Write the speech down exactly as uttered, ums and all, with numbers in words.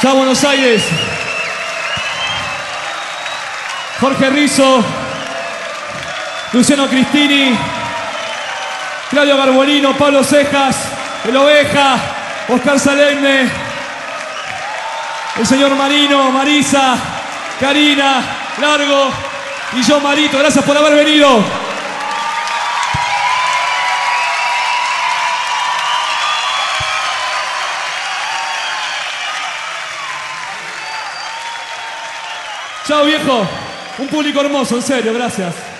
Chao Buenos Aires. Jorge Rizzo, Luciano Cristini, Claudio Garbolino, Pablo Cejas, El Oveja, Oscar Salemne, el señor Marino, Marisa, Karina, Largo y yo, Marito. Gracias por haber venido. Chao viejo, un público hermoso, en serio, gracias.